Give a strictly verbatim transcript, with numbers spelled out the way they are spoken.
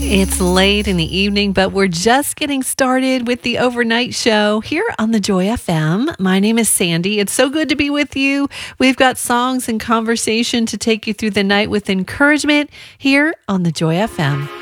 It's late in the evening, but we're just getting started with the overnight show here on the Joy F M. My name is Sandy. It's so good to be with you. We've got songs and conversation to take you through the night with encouragement here on the Joy F M.